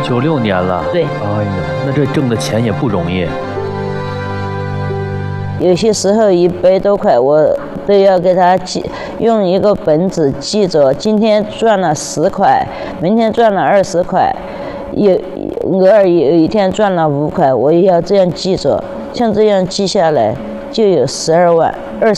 96年了。 对。 哎呀，那这挣的钱也不容易。 有些时候100多块，我都要给他记，用一个本子记着，今天赚了10块，明天赚了20块，偶尔有一天赚了5块，我也要这样记着，像这样记下来就有12万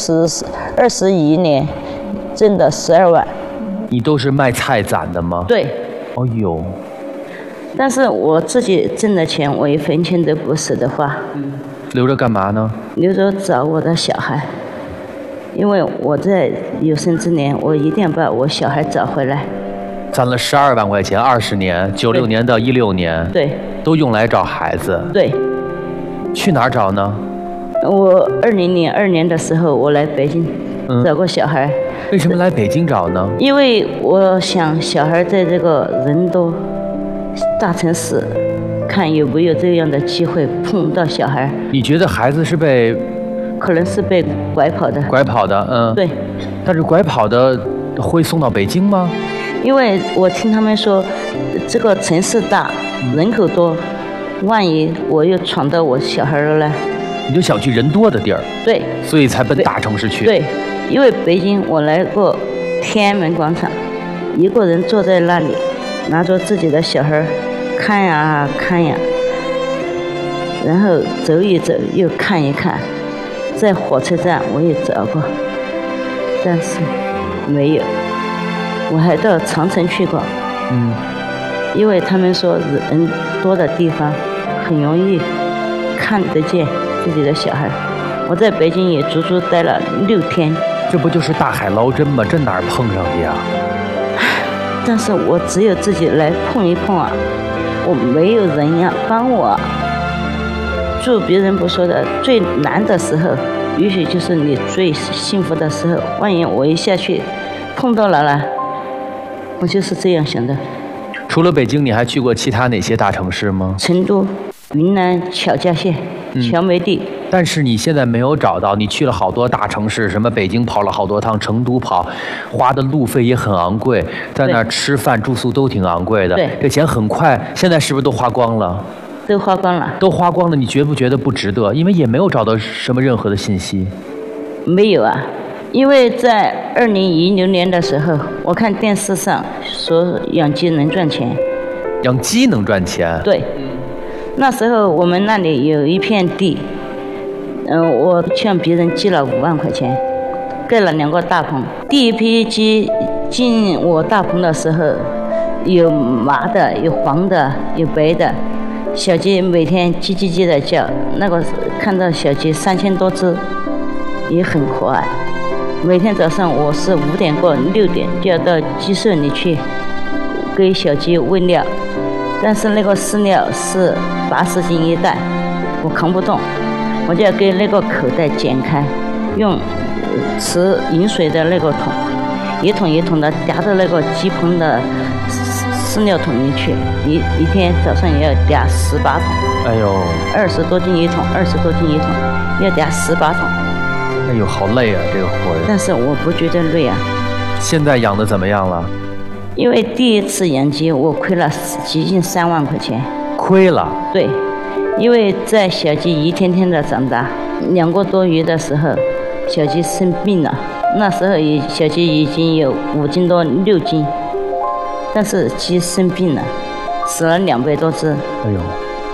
，21年挣的12万。 你都是卖菜攒的吗？ 对。 哎呦。 但是我自己挣的钱，我1分钱都不舍得花。 留着干嘛呢？ 留着找我的小孩，因为我在有生之年，我一定要把我小孩找回来。 攒了12万块钱，20年，96年到16年， 对， 都用来找孩子。 对。 去哪儿找呢？ 我2002年的时候，我来北京找过小孩。 为什么来北京找呢？ 因为我想小孩在这个人多大城市，看有没有这样的机会碰到小孩。 你觉得孩子是可能是被拐跑的。 拐跑的，对。但是拐跑的会送到北京吗？ 因为我听他们说，这个城市大，人口多，万一我又闯到我小孩了呢？ 你就想去人多的地儿。 对。 所以才奔大城市去。 对，因为北京我来过天安门广场，一个人坐在那里，拿着自己的小孩看呀看呀，然后走一走又看一看，在火车站我也找过，但是没有。我还到长城去过。因为他们说人多的地方很容易看得见自己的小孩。我在北京也足足待了6天。 这不就是大海捞针吗？这哪儿碰上的呀？ 但是我只有自己来碰一碰啊，我没有人呀帮我。就别人不说的，最难的时候，也许就是你最幸福的时候。万一我一下去碰到了呢？我就是这样想的。 除了北京，你还去过其他哪些大城市吗？ 成都、云南巧家县、乔梅地。 但是你现在没有找到，你去了好多大城市，什么北京跑了好多趟，成都跑，花的路费也很昂贵，在那儿吃饭住宿都挺昂贵的。 对， 这钱很快，现在是不是都花光了？ 都花光了。 都花光了，你觉不觉得不值得？因为也没有找到什么任何的信息。 没有啊，因为在2010年的时候，我看电视上说养鸡能赚钱。 养鸡能赚钱？ 对。那时候我们那里有一片地，我向别人借了5万块钱，盖了2个大棚。第一批鸡进我大棚的时候，有麻的，有黄的，有白的，小鸡每天叽叽叽的叫。那个看到小鸡3000多只，也很可爱。每天早上我是5点过6点就要到鸡舍里去给小鸡喂料，但是那个饲料是80斤一袋，我扛不动，我就要给那个口袋剪开，用吃饮水的那个桶，一桶一桶的夹到那个鸡棚的饲料桶里去，一天早上也要夹18桶。 哎呦 ，20多斤一桶，20多斤一桶，要夹18桶。 哎呦，好累啊，这个活儿。 但是我不觉得累啊。 现在养的怎么样了？ 因为第一次养鸡，我亏了接近3万块钱。 亏了？ 对，因为在小鸡一天天的长大，2个多月的时候，小鸡生病了。那时候小鸡已经有5斤多6斤，但是鸡生病了，死了200多只。 哎呦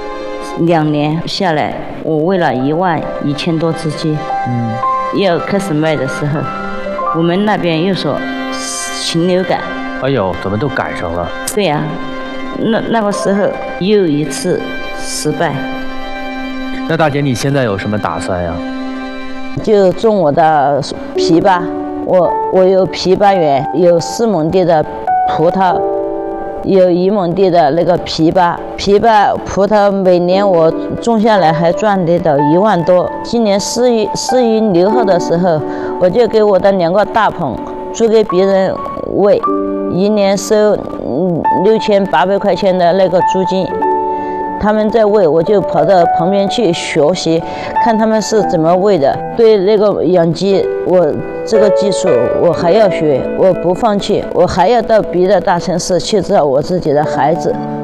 ！2年下来，我喂了11000多只鸡。要开始卖的时候，我们那边又说禽流感。 哎呦，怎么都赶上了？ 对呀，那个时候又一次失败。 那大姐，你现在有什么打算呀？ 就种我的枇杷，我有枇杷园，有4亩地的葡萄，有1亩地的那个枇杷。枇杷、葡萄每年我种下来还赚得到1万多。今年4月6号的时候，我就给我的2个大棚租给别人喂，一年收6800块钱的那个租金。他们在喂，我就跑到旁边去学习，看他们是怎么喂的。对那个养鸡，我这个技术我还要学，我不放弃，我还要到别的大城市去找我自己的孩子。